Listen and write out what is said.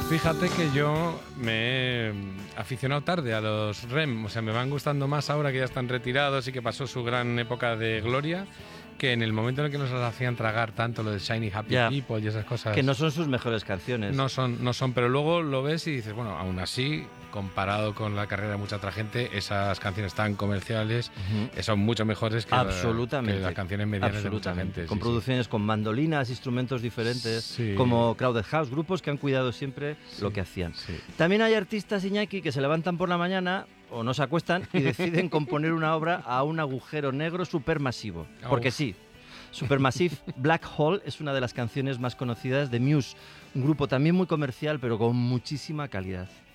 Fíjate que yo me he aficionado tarde a los REM, o sea, me van gustando más ahora que ya están retirados y que pasó su gran época de gloria, que en el momento en el que nos las hacían tragar tanto lo de Shiny Happy Ya. People y esas cosas. Que no son sus mejores canciones. No son, pero luego lo ves y dices, bueno, aún así, comparado con la carrera de mucha otra gente, esas canciones tan comerciales son mucho mejores que, Absolutamente. que las canciones medianas de mucha Absolutamente. gente. Con sí, producciones con mandolinas, instrumentos diferentes, Sí. como Crowded House, grupos que han cuidado siempre lo que hacían. También hay artistas, Iñaki, que se levantan por la mañana o no se acuestan y deciden componer una obra a un agujero negro supermasivo. Porque sí. Supermassive Black Hole es una de las canciones más conocidas de Muse, un grupo también muy comercial pero con muchísima calidad.